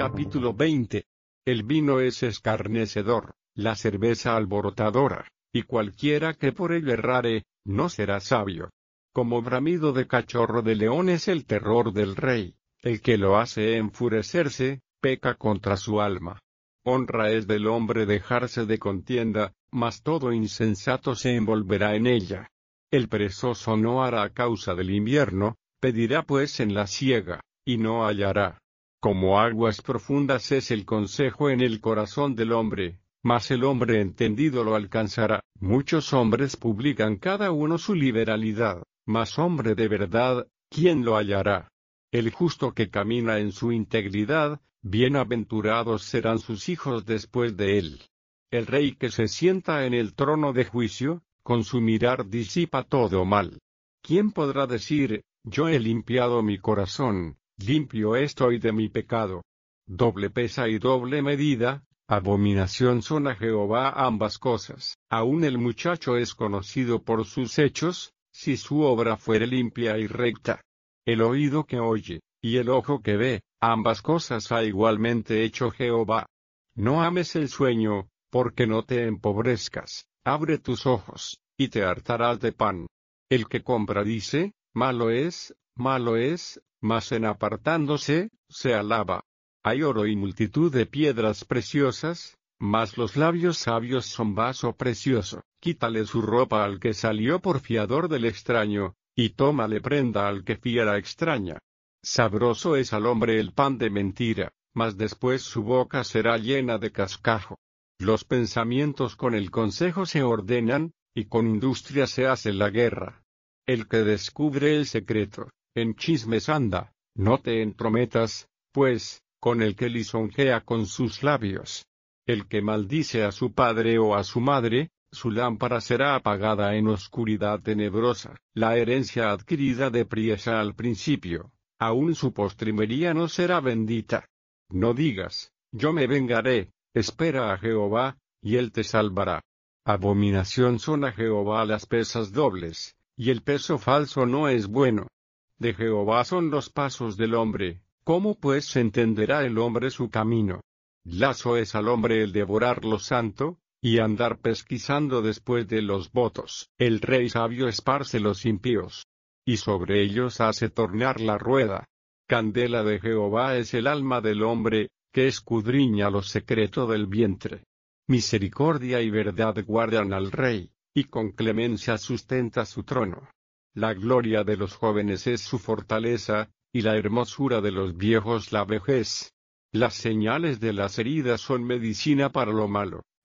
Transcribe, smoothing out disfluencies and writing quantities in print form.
Capítulo 20. El vino es escarnecedor, la cerveza alborotadora, y cualquiera que por ello errare, no será sabio. Como bramido de cachorro de león es el terror del rey, el que lo hace enfurecerse, peca contra su alma. Honra es del hombre dejarse de contienda, mas todo insensato se envolverá en ella. El perezoso no hará a causa del invierno, pedirá pues en la siega, y no hallará. Como aguas profundas es el consejo en el corazón del hombre, mas el hombre entendido lo alcanzará. Muchos hombres publican cada uno su liberalidad, mas hombre de verdad, ¿quién lo hallará? El justo que camina en su integridad, bienaventurados serán sus hijos después de él. El rey que se sienta en el trono de juicio, con su mirar disipa todo mal. ¿Quién podrá decir, yo he limpiado mi corazón, limpio estoy de mi pecado? Doble pesa y doble medida, abominación son a Jehová ambas cosas. Aun el muchacho es conocido por sus hechos, si su obra fuere limpia y recta. El oído que oye, y el ojo que ve, ambas cosas ha igualmente hecho Jehová. No ames el sueño, porque no te empobrezcas, abre tus ojos, y te hartarás de pan. El que compra dice, malo es, mas en apartándose, se alaba. Hay oro y multitud de piedras preciosas, mas los labios sabios son vaso precioso. Quítale su ropa al que salió por fiador del extraño, y tómale prenda al que fiera extraña. Sabroso es al hombre el pan de mentira, mas después su boca será llena de cascajo. Los pensamientos con el consejo se ordenan, y con industria se hace la guerra. El que descubre el secreto, en chismes anda, no te entrometas, pues, con el que lisonjea con sus labios. El que maldice a su padre o a su madre, su lámpara será apagada en oscuridad tenebrosa. La herencia adquirida depriesa al principio, aun su postrimería no será bendita. No digas, yo me vengaré, espera a Jehová, y él te salvará. Abominación son a Jehová las pesas dobles, y el peso falso no es bueno. De Jehová son los pasos del hombre, ¿cómo pues entenderá el hombre su camino? Lazo es al hombre el devorar lo santo, y andar pesquisando después de los votos. El rey sabio esparce los impíos, y sobre ellos hace tornar la rueda. Candela de Jehová es el alma del hombre, que escudriña lo secreto del vientre. Misericordia y verdad guardan al rey, y con clemencia sustenta su trono. La gloria de los jóvenes es su fortaleza, y la hermosura de los viejos la vejez. Las señales de las heridas son medicina para lo malo,